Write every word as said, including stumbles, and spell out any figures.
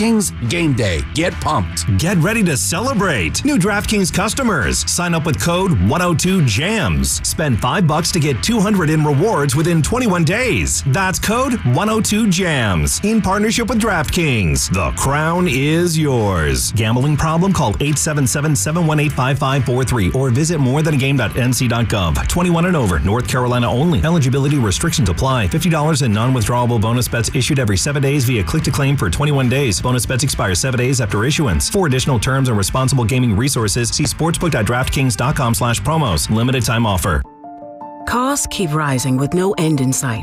DraftKings, game day. Get pumped. Get ready to celebrate. New DraftKings customers. Sign up with code one oh two jams. Spend five bucks to get two hundred in rewards within twenty-one days. That's code one oh two jams. In partnership with DraftKings. The crown is yours. Gambling problem? Call eight seven seven, seven one eight, five five four three or visit more than a game dot n c dot gov. twenty-one and over. North Carolina only. Eligibility restrictions apply. fifty dollars in non-withdrawable bonus bets issued every seven days via click to claim for twenty-one days. Bonus bets expire seven days after issuance. For additional terms and responsible gaming resources, see sportsbook dot draftkings dot com slash promos. Limited time offer. Costs keep rising with no end in sight.